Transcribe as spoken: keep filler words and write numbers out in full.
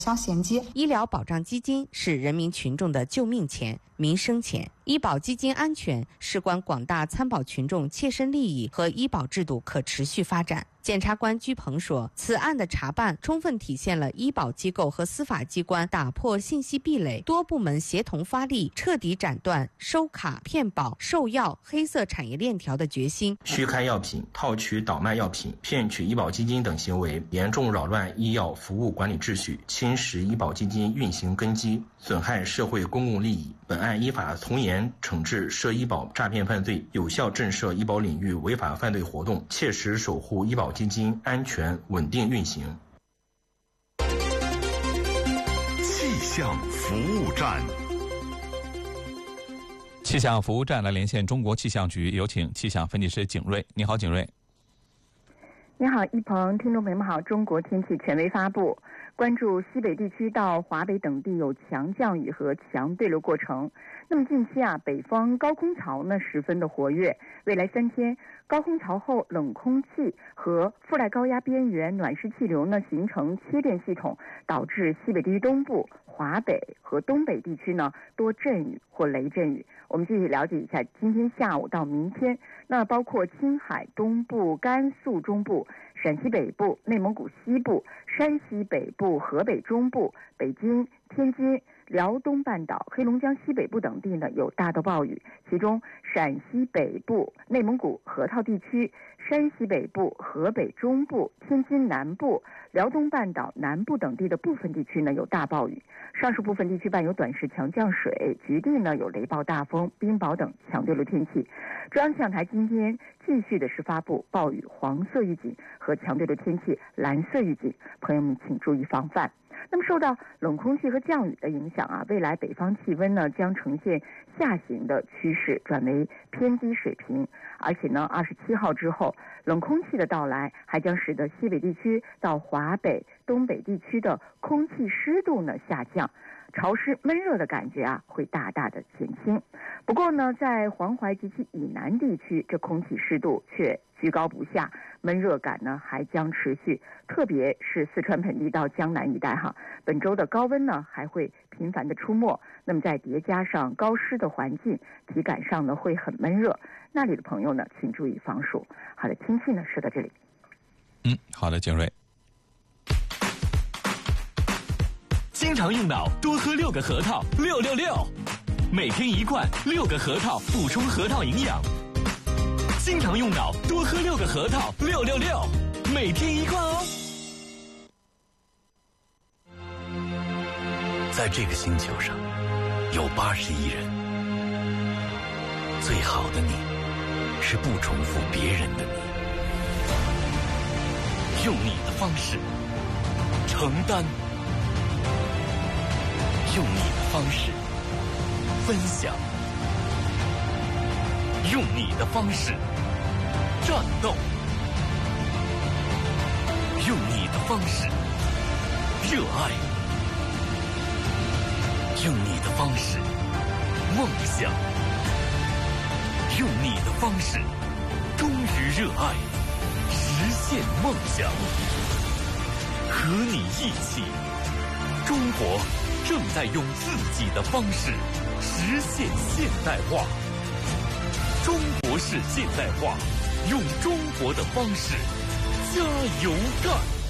相衔接。 医疗保障基金是人民群众的救命钱、民生钱，医保基金安全事关广大参保群众切身利益和医保制度可持续发展。检察官居鹏说，此案的查办充分体现了医保机构和司法机关打破信息壁垒、多部门协同发力、彻底斩断收卡、骗保、售药黑色产业链条的决心。 虚开药品、套取倒卖药品、骗取医保基金等行为，严重扰乱医药服务管理秩序，侵蚀医保基金运行根基，损害社会公共利益。本案依法从严惩治涉医保诈骗犯罪，有效震慑医保领域违法犯罪活动，切实守护医保基金安全稳定运行。 气象服务站， 气象服务站来连线中国气象局，有请气象分析师景瑞。你好，景瑞。 你好，一鹏，听众朋友们好。中国天气权威发布，关注西北地区到华北等地有强降雨和强对流过程。那么近期啊，北方高空槽呢十分的活跃，未来三天高空槽后冷空气和附带高压边缘暖湿气流呢形成切变系统，导致西北地区东部、华北和东北地区呢多阵雨或雷阵雨。我们继续了解一下今天下午到明天，那包括青海东部、甘肃中部、陕西北部、内蒙古西部、山西北部、河北中部、北京、天津、辽东半岛、黑龙江西北部等地呢有大到暴雨，其中陕西北部、内蒙古河套地区、山西北部、河北中部、天津南部、辽东半岛南部等地的部分地区呢有大暴雨，上述部分地区伴有短时强降水，局地呢有雷暴大风、冰雹等强对流天气。中央气象台今天继续的是发布暴雨黄色预警和强对流天气蓝色预警，朋友们请注意防范。那么受到冷空气和降雨的影响啊，未来北方气温呢将呈现下行的趋势，转为偏低水平。而且呢，二十七号之后，冷空气的到来还将使得西北地区到华北、东北地区的空气湿度呢下降，潮湿闷热的感觉啊会大大的减轻。不过呢，在黄淮及其以南地区，这空气湿度却居高不下，闷热感呢还将持续，特别是四川盆地到江南一带哈，本周的高温呢还会频繁的出没，那么再叠加上高湿的环境，体感上呢会很闷热，那里的朋友呢请注意防暑。好的，天气呢说到这里。 嗯，好的，景瑞。 经常用脑，多喝六个核桃，六六六，每天一罐，六个核桃补充核桃营养。经常用脑，多喝六个核桃，六六六，每天一罐哦。 在这个星球上，有八十亿人，最好的你，是不重复别人的你，用你的方式承担，用你的方式分享，用你的方式战斗，用你的方式热爱，用你的方式梦想，用你的方式忠于热爱，实现梦想。和你一起，中国正在用自己的方式实现现代化。中国式现代化，用中国的方式加油干。